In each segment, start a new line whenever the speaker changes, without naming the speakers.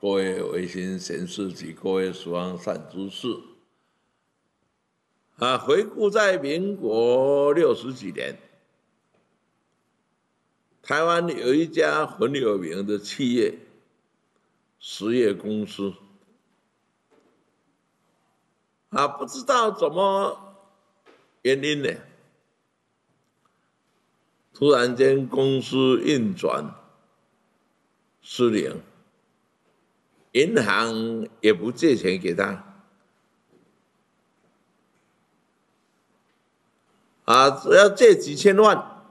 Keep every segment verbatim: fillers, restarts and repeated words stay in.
各位维新贤士及各位十方善知识，啊，回顾在民国六十几年，台湾有一家很有名的企业——实业公司，啊，不知道怎么原因呢，突然间公司运转失灵。银行也不借钱给他，啊，只要借几千万，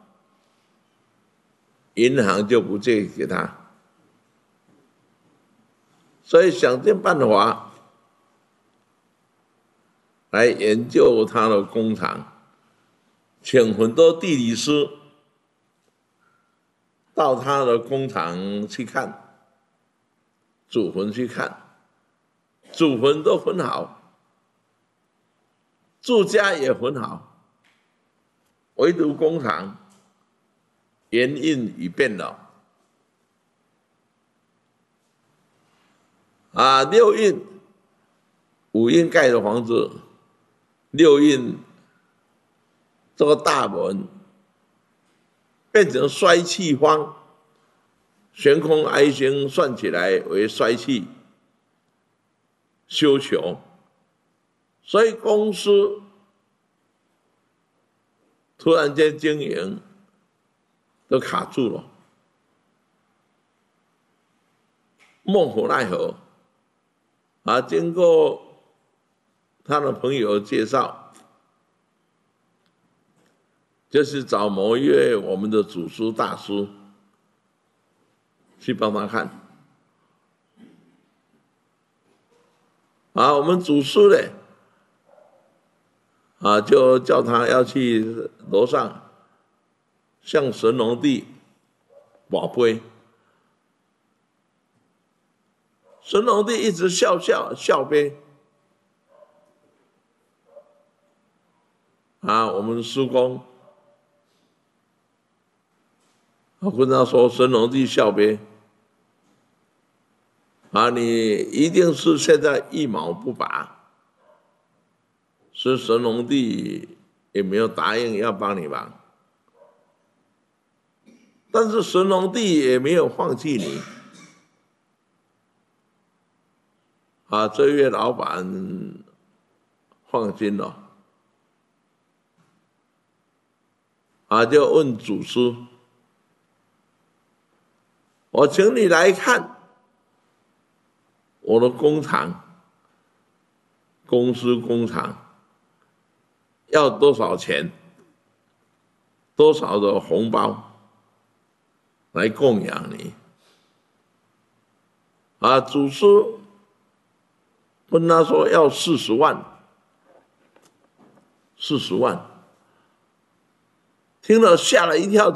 银行就不借给他，所以想尽办法来研究他的工厂，请很多地理师到他的工厂去看。祖坟去看，祖坟都很好，住家也很好，唯独工厂原印已变了。啊，六印、五印盖的房子，六印这个大门变成衰气方。悬空哀星算起来为衰气修穷，所以公司突然间经营都卡住了，莫可奈何。啊，经过他的朋友介绍，就是找某一位我们的祖师大师去帮他看。啊，我们祖师呢，啊，就叫他要去楼上向神农帝跋杯。神农帝一直笑笑笑杯。啊，我们师公，我跟他说：“神农帝笑杯。啊，你一定是现在一毛不拔，所以神农帝也没有答应要帮你忙，但是神农帝也没有放弃你。啊，这位老板放心了，啊，就问祖师：我请你来看我的工厂，公司工厂要多少钱，多少的红包来供养你？啊，祖师问他说要四十万，四十万，听了吓了一跳。